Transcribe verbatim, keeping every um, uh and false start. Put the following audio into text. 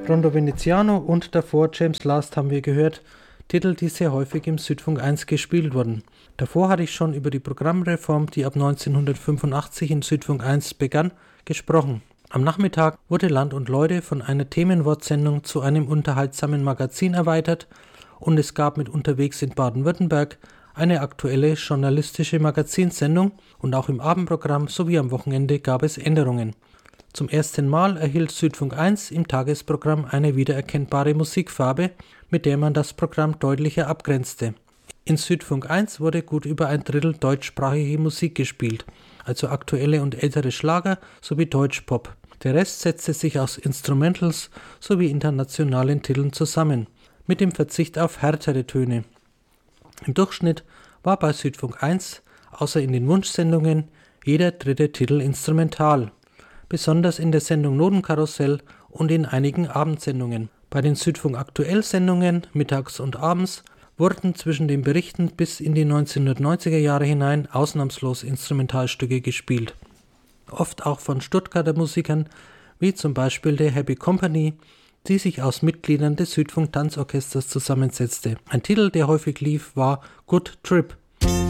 Rondo Veneziano und davor James Last haben wir gehört, Titel, die sehr häufig im Südfunk eins gespielt wurden. Davor hatte ich schon über die Programmreform, die ab neunzehnhundertfünfundachtzig in Südfunk eins begann, gesprochen. Am Nachmittag wurde Land und Leute von einer Themenwortsendung zu einem unterhaltsamen Magazin erweitert und es gab mit Unterwegs in Baden-Württemberg eine aktuelle journalistische Magazinsendung und auch im Abendprogramm sowie am Wochenende gab es Änderungen. Zum ersten Mal erhielt Südfunk eins im Tagesprogramm eine wiedererkennbare Musikfarbe, mit der man das Programm deutlicher abgrenzte. In Südfunk eins wurde gut über ein Drittel deutschsprachige Musik gespielt, also aktuelle und ältere Schlager sowie Deutschpop. Der Rest setzte sich aus Instrumentals sowie internationalen Titeln zusammen, mit dem Verzicht auf härtere Töne. Im Durchschnitt war bei Südfunk eins, außer in den Wunschsendungen, jeder dritte Titel instrumental, besonders in der Sendung Notenkarussell und in einigen Abendsendungen. Bei den Südfunk Aktuell-Sendungen mittags und abends wurden zwischen den Berichten bis in die neunzehnhundertneunziger Jahre hinein ausnahmslos Instrumentalstücke gespielt. Oft auch von Stuttgarter Musikern, wie zum Beispiel der Happy Company, die sich aus Mitgliedern des Südfunk Tanzorchesters zusammensetzte. Ein Titel, der häufig lief, war Good Trip.